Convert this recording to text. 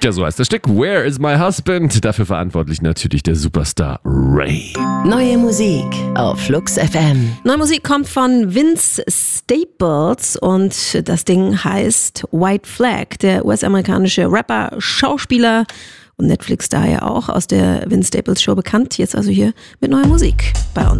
Ja, so heißt das Stück. Where is my husband? Dafür verantwortlich natürlich der Superstar Ray. Neue Musik auf Flux FM. Neue Musik kommt von Vince Staples und das Ding heißt White Flag. Der US-amerikanische Rapper, Schauspieler und Netflix-Star ja auch, aus der Vince Staples Show bekannt. Jetzt also hier mit neuer Musik bei uns.